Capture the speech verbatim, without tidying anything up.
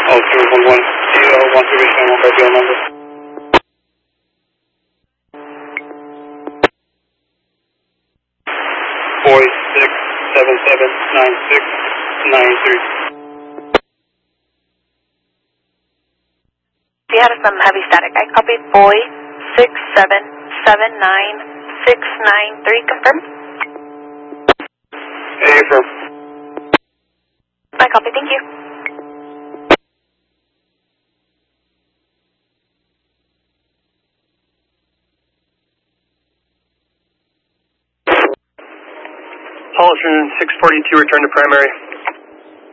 Oh, two one one, D L, one three eight seven one five D L number. Boy six seven seven nine six nine three. We had some heavy static. I copied boy six seven seven nine six nine three. Confirm. Hey, affirm. I copy. Thank you. Paulson six forty-two, return to primary.